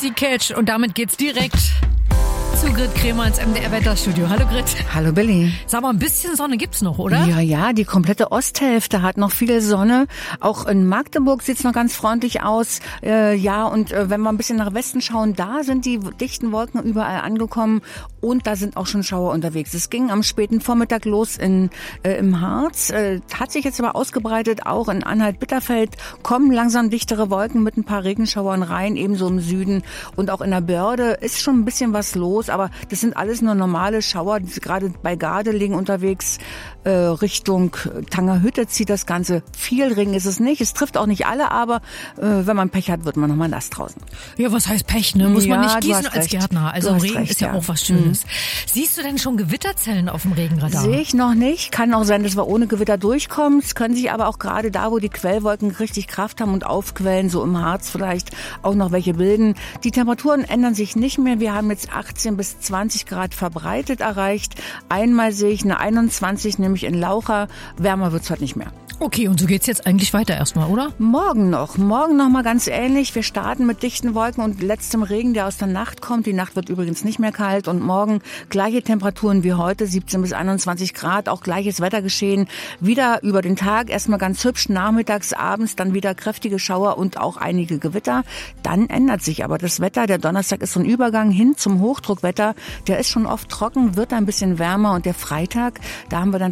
Gypsy Catch und damit geht's direkt zu Grit Kremer ins MDR-Wetterstudio. Hallo Grit. Hallo Billy. Sag mal, ein bisschen Sonne gibt's noch, oder? Ja, die komplette Osthälfte hat noch viel Sonne. Auch in Magdeburg sieht's noch ganz freundlich aus. Wenn wir ein bisschen nach Westen schauen, da sind die dichten Wolken überall angekommen und da sind auch schon Schauer unterwegs. Es ging am späten Vormittag los im Harz, hat sich jetzt aber ausgebreitet, auch in Anhalt-Bitterfeld kommen langsam dichtere Wolken mit ein paar Regenschauern rein, ebenso im Süden und auch in der Börde ist schon ein bisschen was los, aber das sind alles nur normale Schauer, die gerade bei Gardelegen unterwegs Richtung Tangerhütte zieht das Ganze. Viel Regen ist es nicht, es trifft auch nicht alle, aber wenn man Pech hat, wird man nochmal nass draußen. Ja, was heißt Pech, ne? Muss man nicht gießen als recht. Gärtner. Also Regen recht, ist ja auch was Schönes. Siehst du denn schon Gewitterzellen auf dem Regenradar? Sehe ich noch nicht. Kann auch sein, dass wir ohne Gewitter durchkommen. Es können sich aber auch gerade da, wo die Quellwolken richtig Kraft haben und aufquellen, so im Harz vielleicht auch noch welche bilden. Die Temperaturen ändern sich nicht mehr. Wir haben jetzt 18 bis 20 Grad verbreitet erreicht. Einmal sehe ich eine 21, nämlich in Laucha. Wärmer wird's heute nicht mehr. Okay, und so geht's jetzt eigentlich weiter erstmal, oder? Morgen noch mal ganz ähnlich. Wir starten mit dichten Wolken und letztem Regen, der aus der Nacht kommt. Die Nacht wird übrigens nicht mehr kalt und morgen gleiche Temperaturen wie heute, 17 bis 21 Grad, auch gleiches Wettergeschehen. Wieder über den Tag erstmal ganz hübsch, nachmittags, abends dann wieder kräftige Schauer und auch einige Gewitter. Dann ändert sich aber das Wetter. Der Donnerstag ist so ein Übergang hin zum Hochdruckwetter. Der ist schon oft trocken, wird ein bisschen wärmer und der Freitag, da haben wir dann